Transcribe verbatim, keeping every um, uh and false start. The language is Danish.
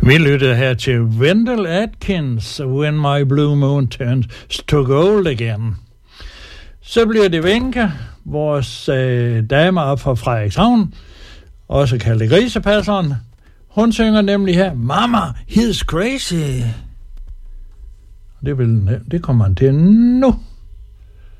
Vi lytter her til Wendell Atkins, When My Blue Moon Turns to Gold Again. Så bliver det Wenche, vores øh, dame op fra Frederikshavn, også kaldet Grisepasseren. Hun synger nemlig her, Mama, he's crazy. Det, vil, det kommer han til nu.